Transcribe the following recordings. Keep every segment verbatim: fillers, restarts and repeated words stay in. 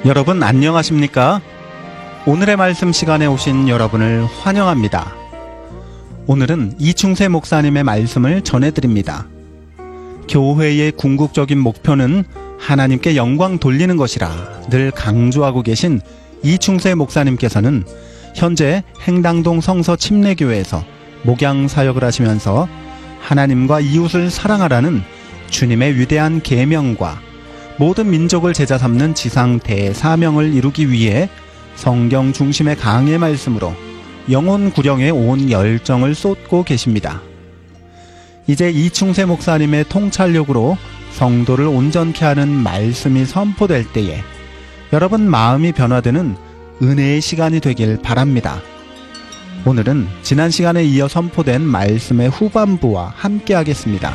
여러분 안녕하십니까? 오늘의 말씀 시간에 오신 여러분을 환영합니다. 오늘은 이충세 목사님의 말씀을 전해드립니다. 교회의 궁극적인 목표는 하나님께 영광 돌리는 것이라 늘 강조하고 계신 이충세 목사님께서는 현재 행당동 성서 침례교회에서 목양 사역을 하시면서 하나님과 이웃을 사랑하라는 주님의 위대한 계명과 모든 민족을 제자 삼는 지상 대사명을 이루기 위해 성경 중심의 강의 말씀으로 영혼 구령에 온 열정을 쏟고 계십니다. 이제 이충세 목사님의 통찰력으로 성도를 온전케 하는 말씀이 선포될 때에 여러분 마음이 변화되는 은혜의 시간이 되길 바랍니다. 오늘은 지난 시간에 이어 선포된 말씀의 후반부와 함께 하겠습니다.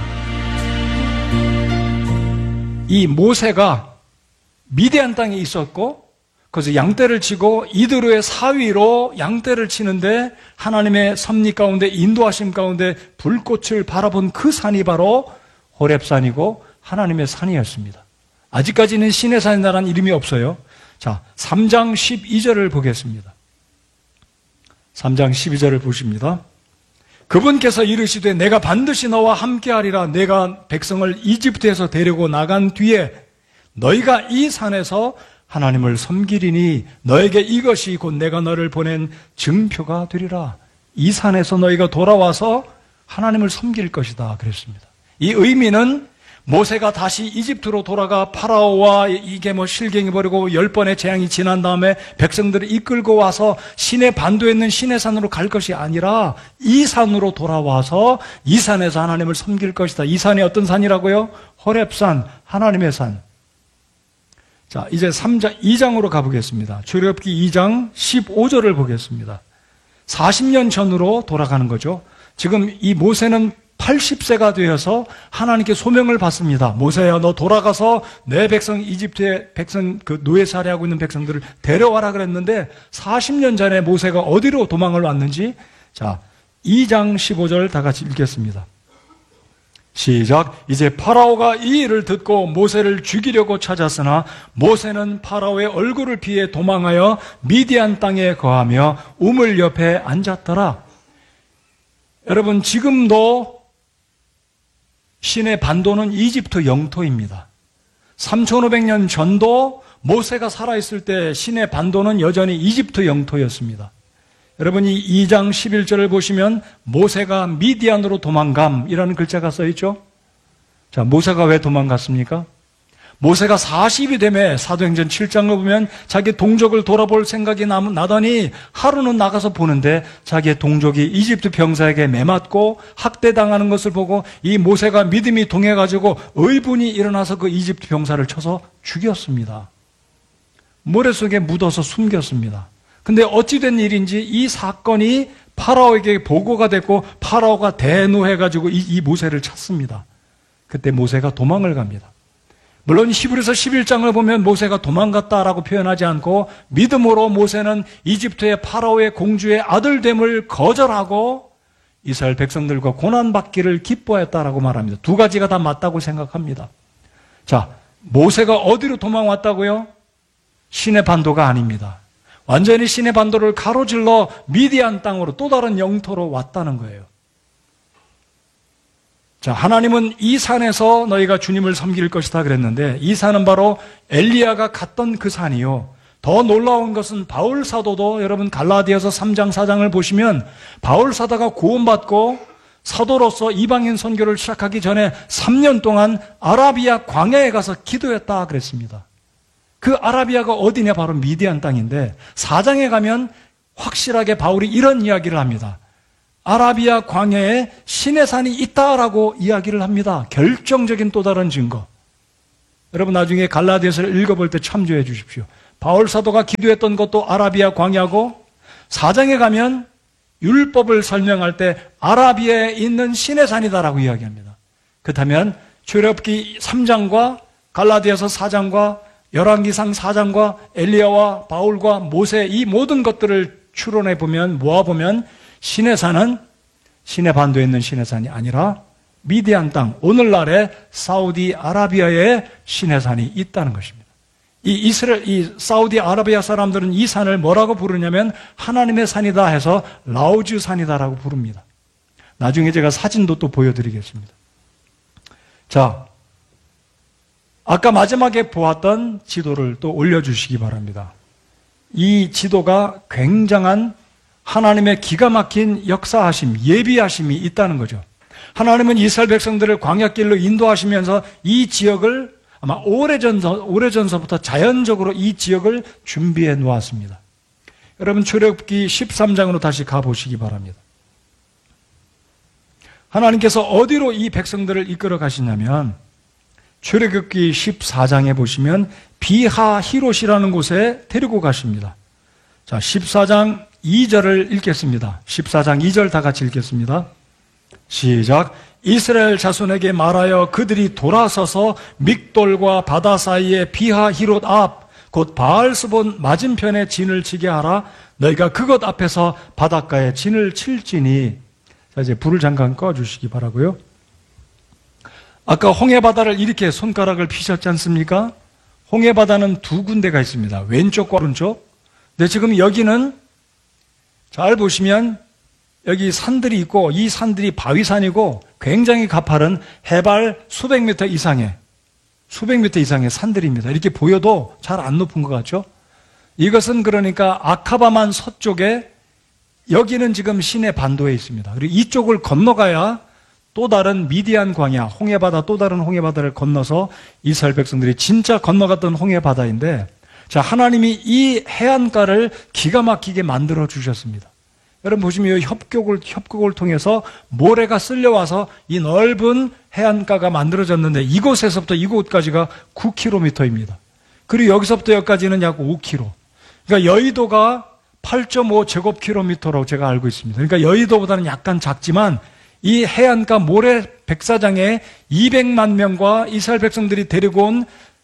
이 모세가 미디안 땅에 있었고 거기서 양떼를 치고 이드로의 사위로 양떼를 치는데 하나님의 섭리 가운데 인도하심 가운데 불꽃을 바라본 그 산이 바로 호렙산이고 하나님의 산이었습니다. 아직까지는 신의 산이라는 이름이 없어요. 자, 삼 장 십이 절을 보겠습니다. 삼 장 십이 절을 보십니다. 그분께서 이르시되 내가 반드시 너와 함께하리라. 내가 백성을 이집트에서 데리고 나간 뒤에 너희가 이 산에서 하나님을 섬기리니 너에게 이것이 곧 내가 너를 보낸 증표가 되리라. 이 산에서 너희가 돌아와서 하나님을 섬길 것이다 그랬습니다. 이 의미는 모세가 다시 이집트로 돌아가 파라오와 이게 뭐 실갱이 벌이고 열 번의 재앙이 지난 다음에 백성들을 이끌고 와서 시내 반도에 있는 시내산으로 갈 것이 아니라 이 산으로 돌아와서 이 산에서 하나님을 섬길 것이다. 이 산이 어떤 산이라고요? 호렙산, 하나님의 산. 자, 이제 삼 장, 이 장으로 가보겠습니다. 출애굽기 이 장 십오 절을 보겠습니다. 사십 년 전으로 돌아가는 거죠. 지금 이 모세는 팔십 세가 되어서 하나님께 소명을 받습니다. 모세야, 너 돌아가서 내 백성 이집트의 백성 그 노예 살해하고 있는 백성들을 데려와라 그랬는데 사십 년 전에 모세가 어디로 도망을 왔는지 자, 이 장 십오 절 다 같이 읽겠습니다. 시작. 이제 파라오가 이 일을 듣고 모세를 죽이려고 찾았으나 모세는 파라오의 얼굴을 피해 도망하여 미디안 땅에 거하며 우물 옆에 앉았더라. 여러분, 지금도 신의 반도는 이집트 영토입니다. 삼천오백 년 전도 모세가 살아있을 때 신의 반도는 여전히 이집트 영토였습니다. 여러분이 이 장 십일 절을 보시면 모세가 미디안으로 도망감이라는 글자가 써있죠. 자, 모세가 왜 도망갔습니까? 모세가 사십이 되매 사도행전 칠 장을 보면 자기 동족을 돌아볼 생각이 나더니 하루는 나가서 보는데 자기의 동족이 이집트 병사에게 매맞고 학대당하는 것을 보고 이 모세가 믿음이 동해가지고 의분이 일어나서 그 이집트 병사를 쳐서 죽였습니다. 모래 속에 묻어서 숨겼습니다. 근데 어찌된 일인지 이 사건이 파라오에게 보고가 됐고 파라오가 대노해가지고 이, 이 모세를 찾습니다. 그때 모세가 도망을 갑니다. 물론 히브리서 십일 장을 보면 모세가 도망갔다라고 표현하지 않고 믿음으로 모세는 이집트의 파라오의 공주의 아들됨을 거절하고 이스라엘 백성들과 고난받기를 기뻐했다라고 말합니다. 두 가지가 다 맞다고 생각합니다. 자, 모세가 어디로 도망왔다고요? 신의 반도가 아닙니다. 완전히 신의 반도를 가로질러 미디안 땅으로 또 다른 영토로 왔다는 거예요. 자, 하나님은 이 산에서 너희가 주님을 섬길 것이다 그랬는데 이 산은 바로 엘리야가 갔던 그 산이요. 더 놀라운 것은 바울 사도도 여러분 갈라디아서 삼 장 사 장을 보시면 바울 사도가 구원받고 사도로서 이방인 선교를 시작하기 전에 삼 년 동안 아라비아 광야에 가서 기도했다 그랬습니다. 그 아라비아가 어디냐? 바로 미디안 땅인데 사 장에 가면 확실하게 바울이 이런 이야기를 합니다. 아라비아 광야에 신의 산이 있다라고 이야기를 합니다. 결정적인 또 다른 증거. 여러분 나중에 갈라디아서를 읽어볼 때 참조해 주십시오. 바울 사도가 기도했던 것도 아라비아 광야고 사 장에 가면 율법을 설명할 때 아라비아에 있는 신의 산이다라고 이야기합니다. 그렇다면 출애굽기 삼 장과 갈라디아서 사 장과 열왕기상 사 장과 엘리야와 바울과 모세 이 모든 것들을 추론해 보면 모아보면 신의 산은 신의 반도에 있는 신의 산이 아니라 미디안 땅, 오늘날의 사우디아라비아에 신의 산이 있다는 것입니다. 이 이스라엘, 이 사우디아라비아 사람들은 이 산을 뭐라고 부르냐면 하나님의 산이다 해서 라우즈 산이다라고 부릅니다. 나중에 제가 사진도 또 보여드리겠습니다. 자, 아까 마지막에 보았던 지도를 또 올려주시기 바랍니다. 이 지도가 굉장한 하나님의 기가 막힌 역사하심, 예비하심이 있다는 거죠. 하나님은 이스라엘 백성들을 광야길로 인도하시면서 이 지역을 아마 오래전, 오래전서부터 자연적으로 이 지역을 준비해 놓았습니다. 여러분 출애굽기 십삼 장으로 다시 가보시기 바랍니다. 하나님께서 어디로 이 백성들을 이끌어 가시냐면 출애굽기 십사 장에 보시면 비하히롯이라는 곳에 데리고 가십니다. 자, 십사 장 이 절을 읽겠습니다. 십사 장 이 절 다 같이 읽겠습니다. 시작. 이스라엘 자손에게 말하여 그들이 돌아서서 믹돌과 바다 사이에 비하히롯 앞 곧 바알스본 맞은편에 진을 치게 하라. 너희가 그것 앞에서 바닷가에 진을 칠지니. 자, 이제 불을 잠깐 꺼주시기 바라고요. 아까 홍해바다를 이렇게 손가락을 피셨지 않습니까? 홍해바다는 두 군데가 있습니다. 왼쪽과 오른쪽. 근데 지금 여기는 잘 보시면 여기 산들이 있고 이 산들이 바위산이고 굉장히 가파른 해발 수백 미터 이상의 수백 미터 이상의 산들입니다. 이렇게 보여도 잘 안 높은 것 같죠? 이것은 그러니까 아카바만 서쪽에 여기는 지금 시내 반도에 있습니다. 그리고 이쪽을 건너가야 또 다른 미디안 광야, 홍해바다 또 다른 홍해바다를 건너서 이스라엘 백성들이 진짜 건너갔던 홍해바다인데 자, 하나님이 이 해안가를 기가 막히게 만들어 주셨습니다. 여러분 보시면 이 협곡을, 협곡을 통해서 모래가 쓸려와서 이 넓은 해안가가 만들어졌는데 이곳에서부터 이곳까지가 구 킬로미터입니다. 그리고 여기서부터 여기까지는 약 오 킬로미터. 그러니까 여의도가 팔 점 오 제곱킬로미터라고 제가 알고 있습니다. 그러니까 여의도보다는 약간 작지만 이 해안가 모래 백사장에 이백만 명과 이스라엘 백성들이 데리고 온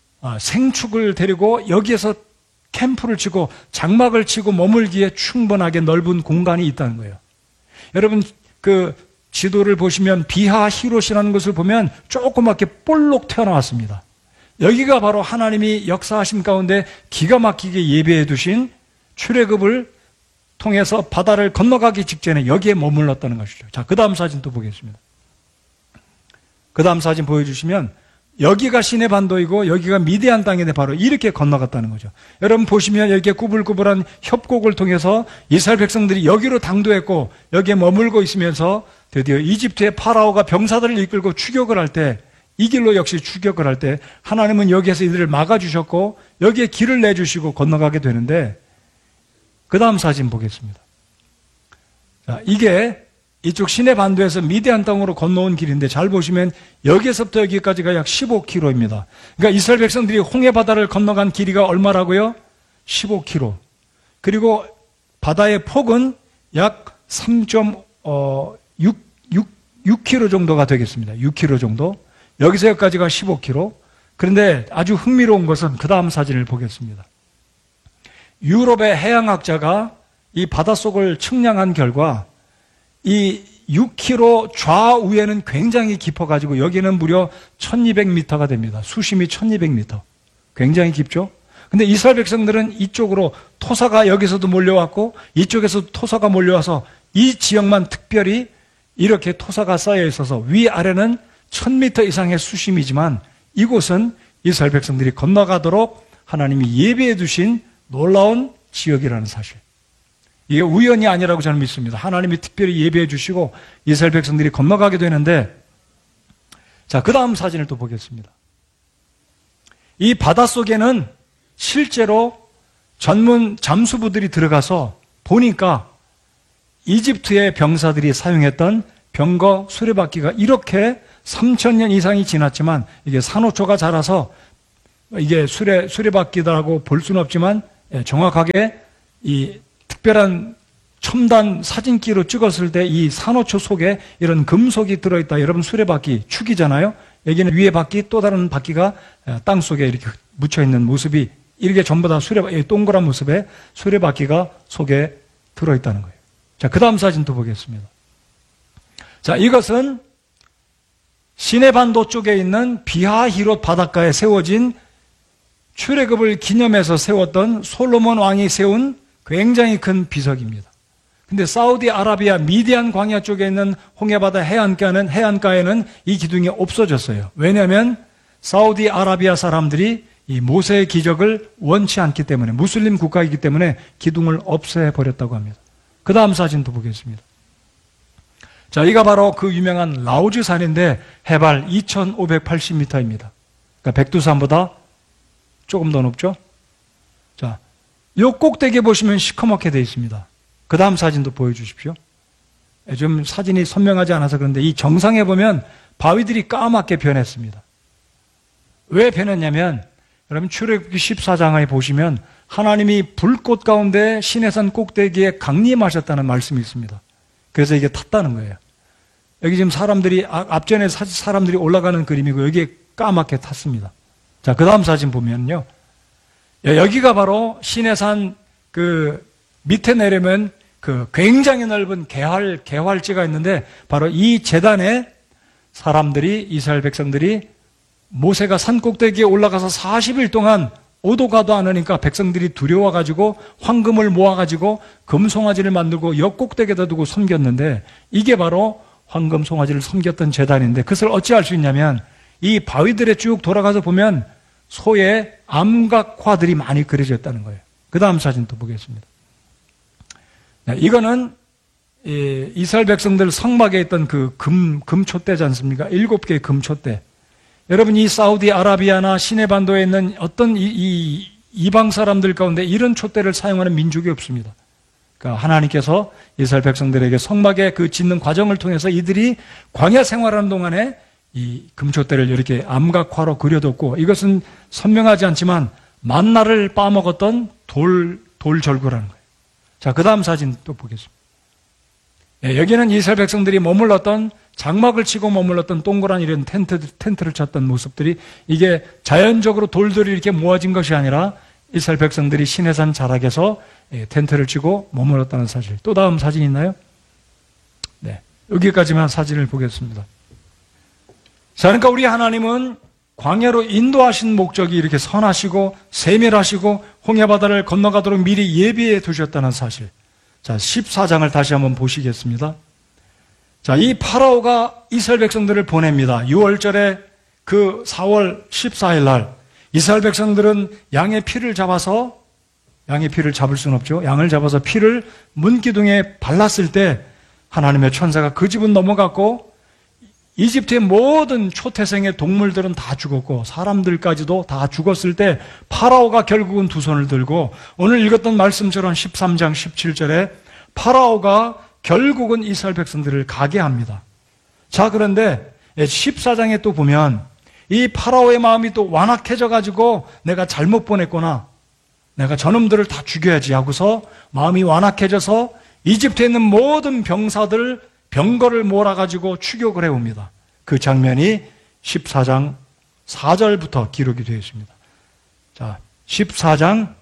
생축을 데리고 여기에서 캠프를 치고 장막을 치고 머물기에 충분하게 넓은 공간이 있다는 거예요. 여러분 그 지도를 보시면 비하히롯이라는 것을 보면 조그맣게 볼록 튀어나왔습니다. 여기가 바로 하나님이 역사하심 가운데 기가 막히게 예배해 두신 출애굽을 통해서 바다를 건너가기 직전에 여기에 머물렀다는 것이죠. 자, 그 다음 사진 또 보겠습니다. 그 다음 사진 보여주시면 여기가 시내 반도이고 여기가 미디안 땅인데 바로 이렇게 건너갔다는 거죠. 여러분 보시면 여기에 구불구불한 협곡을 통해서 이스라엘 백성들이 여기로 당도했고 여기에 머물고 있으면서 드디어 이집트의 파라오가 병사들을 이끌고 추격을 할 때 이 길로 역시 추격을 할 때 하나님은 여기에서 이들을 막아주셨고 여기에 길을 내주시고 건너가게 되는데 그 다음 사진 보겠습니다. 자, 이게 이쪽 시내 반도에서 미디안 땅으로 건너온 길인데 잘 보시면 여기에서부터 여기까지가 약 십오 킬로미터입니다. 그러니까 이스라엘 백성들이 홍해바다를 건너간 길이가 얼마라고요? 십오 킬로미터. 그리고 바다의 폭은 약 삼 점 육 킬로미터 정도가 되겠습니다. 육 킬로미터 정도. 여기서 여기까지가 십오 킬로미터. 그런데 아주 흥미로운 것은 그 다음 사진을 보겠습니다. 유럽의 해양학자가 이 바닷속을 측량한 결과 이 육 킬로미터 좌우에는 굉장히 깊어가지고 여기는 무려 천이백 미터가 됩니다. 수심이 천이백 미터. 굉장히 깊죠? 근데 이스라엘 백성들은 이쪽으로 토사가 여기서도 몰려왔고 이쪽에서도 토사가 몰려와서 이 지역만 특별히 이렇게 토사가 쌓여 있어서 위아래는 천 미터 이상의 수심이지만 이곳은 이스라엘 백성들이 건너가도록 하나님이 예비해 두신 놀라운 지역이라는 사실. 이게 우연이 아니라고 저는 믿습니다. 하나님이 특별히 예비해 주시고 이스라엘 백성들이 건너가게 되는데 자, 그 다음 사진을 또 보겠습니다. 이 바닷속에는 실제로 전문 잠수부들이 들어가서 보니까 이집트의 병사들이 사용했던 병거 수레바퀴가 이렇게 삼천 년 이상이 지났지만 이게 산호초가 자라서 이게 수레, 수레바퀴다라고 볼 수는 없지만 정확하게 이 특별한 첨단 사진기로 찍었을 때 이 산호초 속에 이런 금속이 들어있다. 여러분 수레바퀴 축이잖아요. 여기는 위에 바퀴 또 다른 바퀴가 땅 속에 이렇게 묻혀있는 모습이 이렇게 전부 다 수레, 동그란 모습에 수레바퀴가 속에 들어있다는 거예요. 자, 그 다음 사진 또 보겠습니다. 자, 이것은 시내반도 쪽에 있는 비하히롯 바닷가에 세워진 출애굽을 기념해서 세웠던 솔로몬 왕이 세운 굉장히 큰 비석입니다. 근데 사우디아라비아 미디안 광야 쪽에 있는 홍해바다 해안가는, 해안가에는 이 기둥이 없어졌어요. 왜냐하면 사우디아라비아 사람들이 이 모세의 기적을 원치 않기 때문에, 무슬림 국가이기 때문에 기둥을 없애버렸다고 합니다. 그 다음 사진도 보겠습니다. 자, 이가 바로 그 유명한 라오즈산인데 해발 이천오백팔십 미터입니다. 그러니까 백두산보다 조금 더 높죠? 자, 이 꼭대기에 보시면 시커멓게 되어 있습니다. 그 다음 사진도 보여주십시오. 좀 사진이 선명하지 않아서 그런데 이 정상에 보면 바위들이 까맣게 변했습니다. 왜 변했냐면, 여러분 출애굽기 십사 장에 보시면 하나님이 불꽃 가운데 시내산 꼭대기에 강림하셨다는 말씀이 있습니다. 그래서 이게 탔다는 거예요. 여기 지금 사람들이, 앞전에 사람들이 올라가는 그림이고 여기에 까맣게 탔습니다. 자, 그 다음 사진 보면요. 여기가 바로 시내산 그 밑에 내려면 그 굉장히 넓은 개활, 개활지가 있는데 바로 이 제단에 사람들이, 이스라엘 백성들이 모세가 산 꼭대기에 올라가서 사십 일 동안 오도 가도 않으니까 백성들이 두려워가지고 황금을 모아가지고 금송아지를 만들고 옆 꼭대기에다 두고 섬겼는데 이게 바로 황금 송아지를 섬겼던 제단인데 그것을 어찌 알 수 있냐면 이 바위들에 쭉 돌아가서 보면 소의 암각화들이 많이 그려져 있다는 거예요. 그 다음 사진 또 보겠습니다. 이거는 이스라엘 백성들 성막에 있던 그 금, 금촛대지 않습니까? 일곱 개의 금촛대. 여러분, 이 사우디아라비아나 시내반도에 있는 어떤 이, 이 이방 사람들 가운데 이런 촛대를 사용하는 민족이 없습니다. 그러니까 하나님께서 이스라엘 백성들에게 성막에 그 짓는 과정을 통해서 이들이 광야 생활하는 동안에 이 금촛대를 이렇게 암각화로 그려뒀고 이것은 선명하지 않지만 만나를 빠먹었던 돌, 돌절구라는 거예요. 자, 그 다음 사진 또 보겠습니다. 네, 여기는 이스라엘 백성들이 머물렀던 장막을 치고 머물렀던 동그란 이런 텐트, 텐트를 쳤던 모습들이 이게 자연적으로 돌들이 이렇게 모아진 것이 아니라 이스라엘 백성들이 시내산 자락에서 텐트를 치고 머물렀다는 사실. 또 다음 사진 있나요? 네, 여기까지만 사진을 보겠습니다. 자, 그러니까 우리 하나님은 광야로 인도하신 목적이 이렇게 선하시고 세밀하시고 홍해바다를 건너가도록 미리 예비해 두셨다는 사실. 자, 십사 장을 다시 한번 보시겠습니다. 자, 이 파라오가 이스라엘 백성들을 보냅니다. 유월절에 그 사월 십사일 날 이스라엘 백성들은 양의 피를 잡아서, 양의 피를 잡을 수는 없죠. 양을 잡아서 피를 문기둥에 발랐을 때 하나님의 천사가 그 집은 넘어갔고 이집트의 모든 초태생의 동물들은 다 죽었고 사람들까지도 다 죽었을 때 파라오가 결국은 두 손을 들고 오늘 읽었던 말씀처럼 십삼 장 십칠 절에 파라오가 결국은 이스라엘 백성들을 가게 합니다. 자, 그런데 십사 장에 또 보면 이 파라오의 마음이 또 완악해져 가지고 내가 잘못 보냈구나, 내가 저놈들을 다 죽여야지 하고서 마음이 완악해져서 이집트에 있는 모든 병사들 병거를 몰아가지고 추격을 해옵니다. 그 장면이 십사 장 사 절부터 기록이 되어 있습니다. 자, 십사 장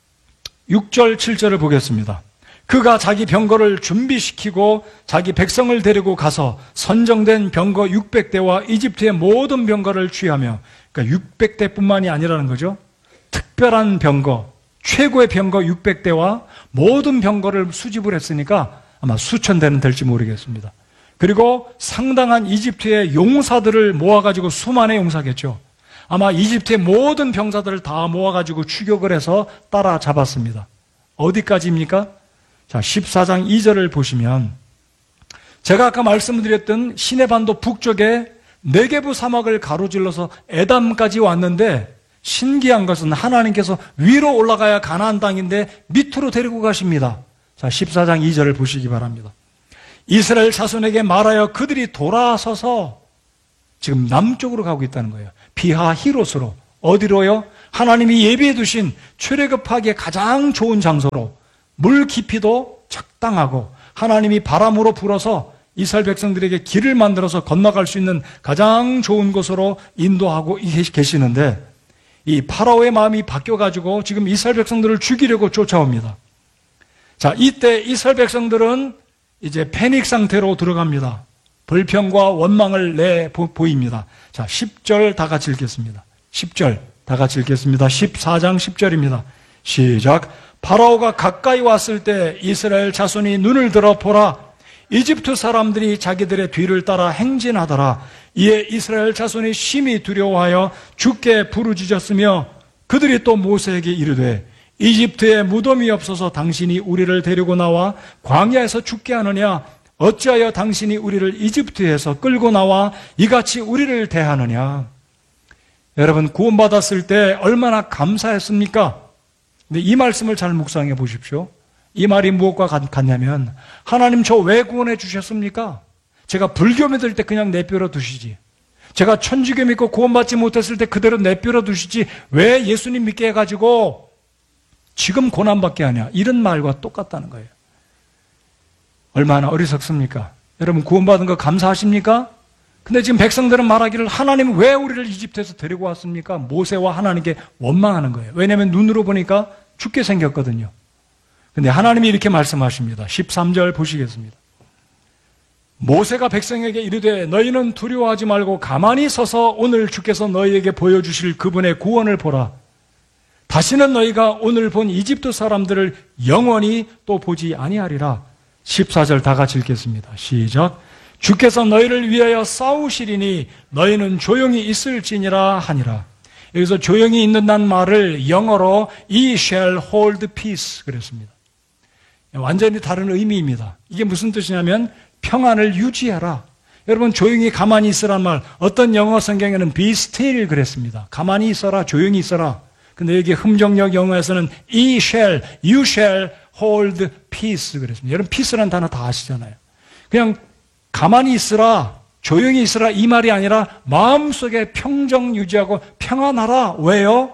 육 절 칠 절을 보겠습니다. 그가 자기 병거를 준비시키고 자기 백성을 데리고 가서 선정된 병거 육백 대와 이집트의 모든 병거를 취하며, 그러니까 육백 대뿐만이 아니라는 거죠. 특별한 병거, 최고의 병거 육백 대와 모든 병거를 수집을 했으니까 아마 수천 대는 될지 모르겠습니다. 그리고 상당한 이집트의 용사들을 모아가지고 수만의 용사겠죠. 아마 이집트의 모든 병사들을 다 모아가지고 추격을 해서 따라잡았습니다. 어디까지입니까? 자, 십사 장 이 절을 보시면 제가 아까 말씀드렸던 시내반도 북쪽에 네게부 사막을 가로질러서 에담까지 왔는데 신기한 것은 하나님께서 위로 올라가야 가나안 땅인데 밑으로 데리고 가십니다. 자, 십사 장 이 절을 보시기 바랍니다. 이스라엘 자손에게 말하여 그들이 돌아서서 지금 남쪽으로 가고 있다는 거예요. 비하 히롯으로. 어디로요? 하나님이 예비해 두신 출애굽하기에 가장 좋은 장소로, 물 깊이도 적당하고 하나님이 바람으로 불어서 이스라엘 백성들에게 길을 만들어서 건너갈 수 있는 가장 좋은 곳으로 인도하고 계시는데 이 파라오의 마음이 바뀌어가지고 지금 이스라엘 백성들을 죽이려고 쫓아옵니다. 자, 이때 이스라엘 백성들은 이제 패닉 상태로 들어갑니다. 불평과 원망을 내 보입니다. 자, 십 절 다 같이 읽겠습니다. 십 절 다 같이 읽겠습니다. 십사 장 십 절입니다. 시작. 파라오가 가까이 왔을 때 이스라엘 자손이 눈을 들어 보라. 이집트 사람들이 자기들의 뒤를 따라 행진하더라. 이에 이스라엘 자손이 심히 두려워하여 주께 부르짖었으며 그들이 또 모세에게 이르되 이집트에 무덤이 없어서 당신이 우리를 데리고 나와 광야에서 죽게 하느냐? 어찌하여 당신이 우리를 이집트에서 끌고 나와 이같이 우리를 대하느냐? 여러분, 구원받았을 때 얼마나 감사했습니까? 근데 이 말씀을 잘 묵상해 보십시오. 이 말이 무엇과 같냐면, 하나님 저 왜 구원해 주셨습니까? 제가 불교 믿을 때 그냥 내버려 두시지. 제가 천주교 믿고 구원받지 못했을 때 그대로 내버려 두시지. 왜 예수님 믿게 해가지고 지금 고난받게 하냐? 이런 말과 똑같다는 거예요. 얼마나 어리석습니까? 여러분, 구원받은 거 감사하십니까? 근데 지금 백성들은 말하기를 하나님 왜 우리를 이집트에서 데리고 왔습니까? 모세와 하나님께 원망하는 거예요. 왜냐하면 눈으로 보니까 죽게 생겼거든요. 근데 하나님이 이렇게 말씀하십니다. 십삼 절 보시겠습니다. 모세가 백성에게 이르되 너희는 두려워하지 말고 가만히 서서 오늘 주께서 너희에게 보여주실 그분의 구원을 보라. 다시는 너희가 오늘 본 이집트 사람들을 영원히 또 보지 아니하리라. 십사 절 다 같이 읽겠습니다. 시작. 주께서 너희를 위하여 싸우시리니 너희는 조용히 있을지니라 하니라. 여기서 조용히 있는다는 말을 영어로 Ye shall hold peace 그랬습니다. 완전히 다른 의미입니다. 이게 무슨 뜻이냐면 평안을 유지하라. 여러분, 조용히 가만히 있으란 말, 어떤 영어 성경에는 be still 그랬습니다. 가만히 있어라, 조용히 있어라. 근데 여기 흠정역 영어에서는 Ye shall, you shall hold peace 그랬습니다. 여러분, peace라는 단어 다 아시잖아요. 그냥 가만히 있으라, 조용히 있으라 이 말이 아니라 마음속에 평정 유지하고 평안하라. 왜요?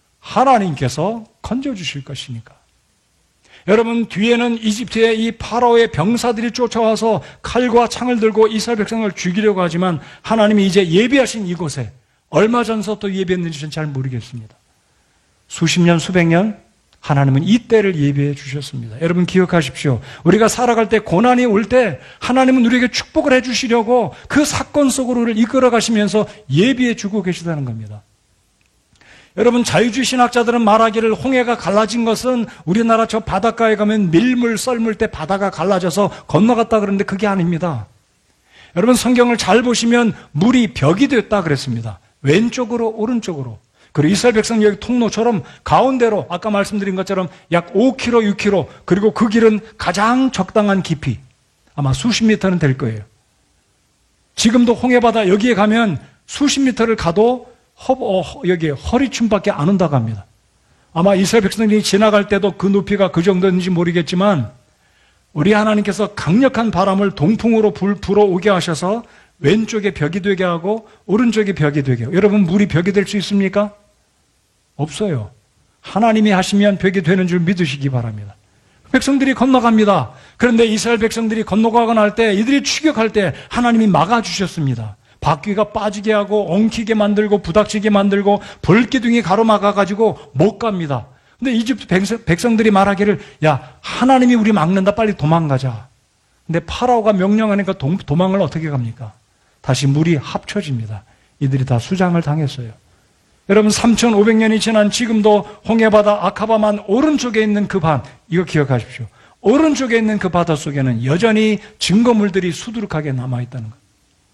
하나님께서 건져주실 것이니까. 여러분, 뒤에는 이집트의 이 파라오의 병사들이 쫓아와서 칼과 창을 들고 이스라엘 백성을 죽이려고 하지만 하나님이 이제 예비하신 이곳에 얼마 전부터 예비했는지 저는 잘 모르겠습니다. 수십 년, 수백 년 하나님은 이 때를 예비해 주셨습니다. 여러분 기억하십시오. 우리가 살아갈 때 고난이 올 때 하나님은 우리에게 축복을 해 주시려고 그 사건 속으로 우리를 이끌어 가시면서 예비해 주고 계시다는 겁니다. 여러분, 자유주의 신학자들은 말하기를 홍해가 갈라진 것은 우리나라 저 바닷가에 가면 밀물 썰물 때 바다가 갈라져서 건너갔다 그러는데 그게 아닙니다. 여러분, 성경을 잘 보시면 물이 벽이 됐다 그랬습니다. 왼쪽으로 오른쪽으로. 그리고 이스라엘 백성 여기 통로처럼 가운데로 아까 말씀드린 것처럼 약 오 킬로미터, 육 킬로미터 그리고 그 길은 가장 적당한 깊이 아마 수십 미터는 될 거예요. 지금도 홍해바다 여기에 가면 수십 미터를 가도 허, 어, 여기 허리춤밖에 안 온다고 합니다. 아마 이스라엘 백성들이 지나갈 때도 그 높이가 그 정도인지 모르겠지만 우리 하나님께서 강력한 바람을 동풍으로 불, 불어오게 하셔서 왼쪽에 벽이 되게 하고 오른쪽에 벽이 되게 하고. 여러분, 물이 벽이 될 수 있습니까? 없어요. 하나님이 하시면 벽이 되는 줄 믿으시기 바랍니다. 백성들이 건너갑니다. 그런데 이스라엘 백성들이 건너가고 날 때 이들이 추격할 때 하나님이 막아주셨습니다. 바퀴가 빠지게 하고 엉키게 만들고 부닥치게 만들고 불기둥이 가로막아가지고 못 갑니다. 근데 이집트 백성들이 말하기를 야, 하나님이 우리 막는다, 빨리 도망가자. 근데 파라오가 명령하니까 도, 도망을 어떻게 갑니까? 다시 물이 합쳐집니다. 이들이 다 수장을 당했어요. 여러분, 삼천오백 년이 지난 지금도 홍해바다 아카바만 오른쪽에 있는 그 반, 이거 기억하십시오. 오른쪽에 있는 그 바다 속에는 여전히 증거물들이 수두룩하게 남아있다는 것.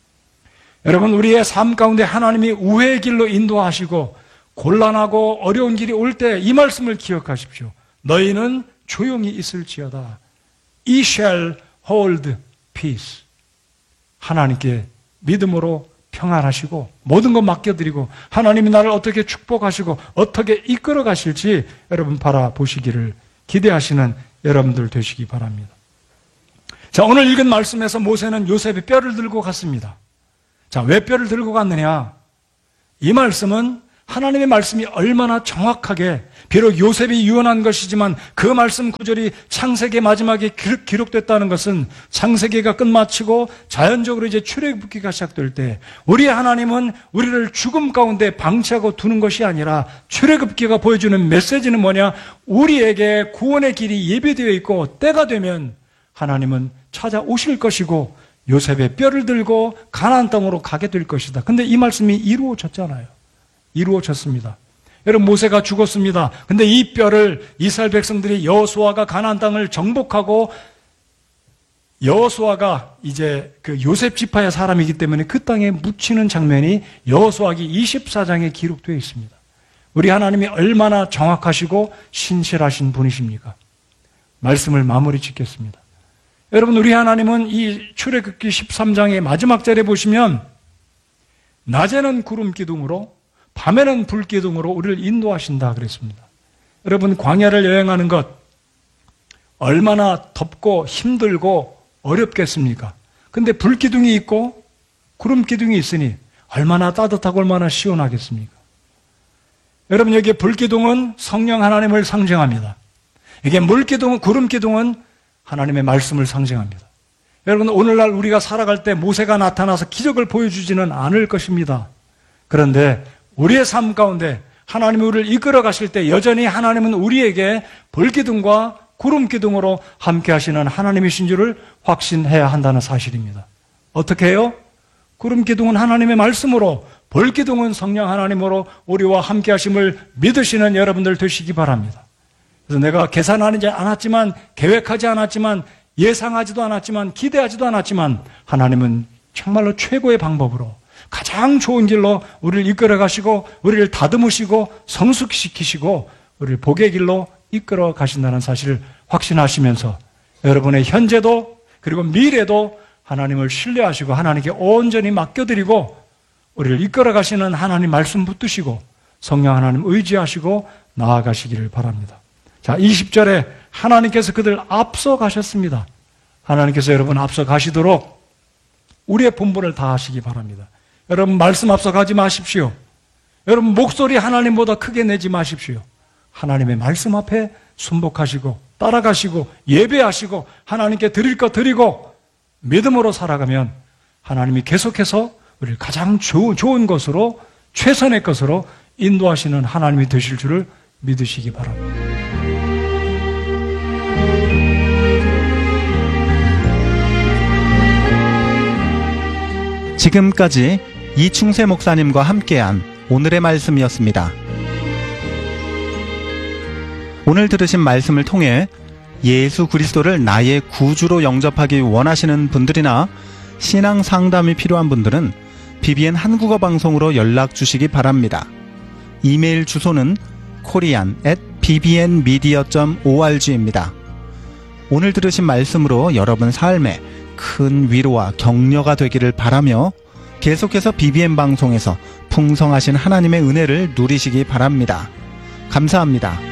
여러분, 우리의 삶 가운데 하나님이 우회의 길로 인도하시고 곤란하고 어려운 길이 올 때 이 말씀을 기억하십시오. 너희는 조용히 있을지어다. Ye shall hold peace. 하나님께 믿음으로 평안하시고 모든 것 맡겨드리고 하나님이 나를 어떻게 축복하시고 어떻게 이끌어 가실지 여러분 바라보시기를 기대하시는 여러분들 되시기 바랍니다. 자, 오늘 읽은 말씀에서 모세는 요셉의 뼈를 들고 갔습니다. 자, 왜 뼈를 들고 갔느냐? 이 말씀은 하나님의 말씀이 얼마나 정확하게, 비록 요셉이 유언한 것이지만 그 말씀 구절이 창세기 마지막에 기록됐다는 것은 창세기가 끝마치고 자연적으로 이제 출애굽기가 시작될 때 우리 하나님은 우리를 죽음 가운데 방치하고 두는 것이 아니라 출애굽기가 보여주는 메시지는 뭐냐? 우리에게 구원의 길이 예비되어 있고 때가 되면 하나님은 찾아오실 것이고 요셉의 뼈를 들고 가나안 땅으로 가게 될 것이다. 근데 이 말씀이 이루어졌잖아요. 이루어졌습니다. 여러분, 모세가 죽었습니다. 근데 이 뼈를 이스라엘 백성들이 여호수아가 가나안 땅을 정복하고, 여호수아가 이제 그 요셉 지파의 사람이기 때문에 그 땅에 묻히는 장면이 여호수아기 이십사 장에 기록되어 있습니다. 우리 하나님이 얼마나 정확하시고 신실하신 분이십니까? 말씀을 마무리 짓겠습니다. 여러분, 우리 하나님은 이 출애굽기 십삼 장의 마지막 절에 보시면 낮에는 구름 기둥으로 밤에는 불 기둥으로 우리를 인도하신다 그랬습니다. 여러분, 광야를 여행하는 것 얼마나 덥고 힘들고 어렵겠습니까? 근데 불 기둥이 있고 구름 기둥이 있으니 얼마나 따뜻하고 얼마나 시원하겠습니까? 여러분, 여기에 불 기둥은 성령 하나님을 상징합니다. 이게 물 기둥은, 구름 기둥은 하나님의 말씀을 상징합니다. 여러분, 오늘날 우리가 살아갈 때 모세가 나타나서 기적을 보여주지는 않을 것입니다. 그런데 우리의 삶 가운데 하나님이 우리를 이끌어 가실 때 여전히 하나님은 우리에게 불기둥과 구름 기둥으로 함께 하시는 하나님이신 줄을 확신해야 한다는 사실입니다. 어떻게 해요? 구름 기둥은 하나님의 말씀으로, 불 기둥은 성령 하나님으로 우리와 함께 하심을 믿으시는 여러분들 되시기 바랍니다. 그래서 내가 계산하지 않았지만, 계획하지 않았지만, 예상하지도 않았지만, 기대하지도 않았지만 하나님은 정말로 최고의 방법으로 가장 좋은 길로 우리를 이끌어 가시고 우리를 다듬으시고 성숙시키시고 우리를 복의 길로 이끌어 가신다는 사실을 확신하시면서 여러분의 현재도 그리고 미래도 하나님을 신뢰하시고 하나님께 온전히 맡겨드리고 우리를 이끌어 가시는 하나님 말씀 붙드시고 성령 하나님 의지하시고 나아가시기를 바랍니다. 자, 이십 절에 하나님께서 그들 앞서 가셨습니다. 하나님께서 여러분 앞서 가시도록 우리의 본분을 다하시기 바랍니다. 여러분, 말씀 앞서 가지 마십시오. 여러분, 목소리 하나님보다 크게 내지 마십시오. 하나님의 말씀 앞에 순복하시고 따라가시고 예배하시고 하나님께 드릴 것 드리고 믿음으로 살아가면 하나님이 계속해서 우리를 가장 좋은, 좋은 것으로, 최선의 것으로 인도하시는 하나님이 되실 줄을 믿으시기 바랍니다. 지금까지 이충세 목사님과 함께한 오늘의 말씀이었습니다. 오늘 들으신 말씀을 통해 예수 그리스도를 나의 구주로 영접하기 원하시는 분들이나 신앙 상담이 필요한 분들은 비비엔 한국어 방송으로 연락 주시기 바랍니다. 이메일 주소는 코리안 앳 비비엔미디어 닷 오알지입니다. 오늘 들으신 말씀으로 여러분 삶에 큰 위로와 격려가 되기를 바라며 계속해서 비비엔 방송에서 풍성하신 하나님의 은혜를 누리시기 바랍니다. 감사합니다.